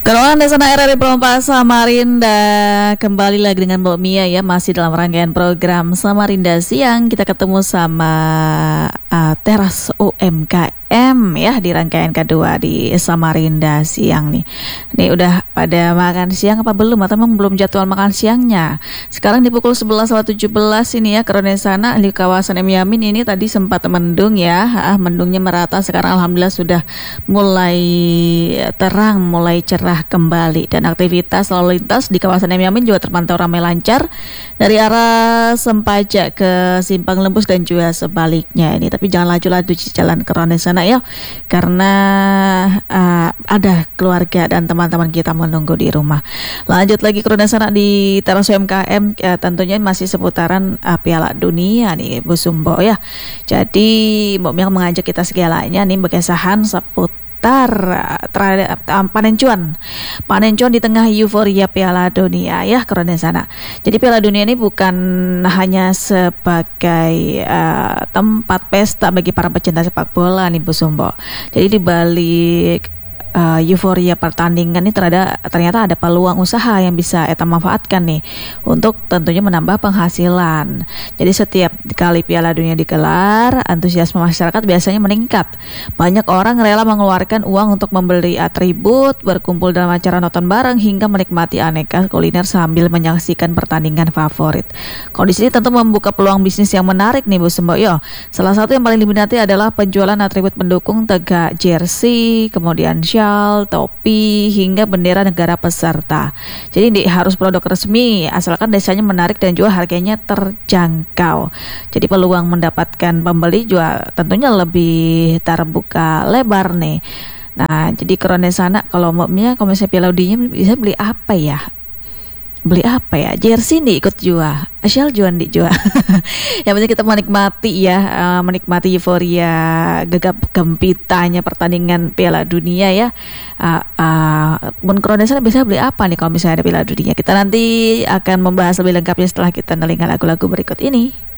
Kenalan Desa RRI Pelumpang Samarinda, kembali lagi dengan Mbak Mia ya, masih dalam rangkaian program Samarinda Siang. Kita ketemu sama Teras UMKM ya di rangkaian kedua di Samarinda Siang nih. Nih udah pada makan siang apa belum, atau memang belum jadwal makan siangnya? Sekarang di pukul 11.17 ini ya, karena sana di kawasan M Yamin ini tadi sempat mendung ya, mendungnya merata. Sekarang alhamdulillah sudah mulai terang, mulai cerah kembali, dan aktivitas lalu lintas di kawasan M Yamin juga terpantau ramai lancar dari arah Sempaja ke Simpang Lembus dan juga sebaliknya ini. Tapi jangan laju-laju di jalan Kerones sana ya, karena ada keluarga dan teman-teman kita menunggu di rumah. Lanjut lagi Kerones sana di teras UMKM, tentunya masih seputaran Piala Dunia nih Bu Sumbo ya. Jadi Mbak Mia mengajak kita segalanya nih berkesahan seputar panen cuan di tengah euforia Piala Dunia ya karena sana. Jadi Piala Dunia ini bukan hanya sebagai tempat pesta bagi para pecinta sepak bola nih Bu Sumbo. Jadi di balik euforia pertandingan ini ternyata ada peluang usaha yang bisa kita manfaatkan nih untuk tentunya menambah penghasilan. Jadi setiap kali Piala Dunia digelar, antusiasme masyarakat biasanya meningkat. Banyak orang rela mengeluarkan uang untuk membeli atribut, berkumpul dalam acara nonton bareng, hingga menikmati aneka kuliner sambil menyaksikan pertandingan favorit. Kondisi ini tentu membuka peluang bisnis yang menarik nih Bu Semboyo. Salah satu yang paling diminati adalah penjualan atribut pendukung tegak jersey, kemudian topi, hingga bendera negara peserta. Jadi harus produk resmi, asalkan desainnya menarik dan juga harganya terjangkau. Jadi peluang mendapatkan pembeli juga tentunya lebih terbuka lebar nih. Nah, jadi karena sana kalau kalau misalnya Piala Dunia bisa beli apa ya? Jersey nih ikut jual, Asyal juan di jual. Yang penting kita menikmati ya, menikmati euforia gegap gempitanya pertandingan Piala Dunia ya. Mun Kronesa bisa beli apa nih kalau misalnya ada Piala Dunia? Kita nanti akan membahas lebih lengkapnya setelah kita mendengar lagu-lagu berikut ini.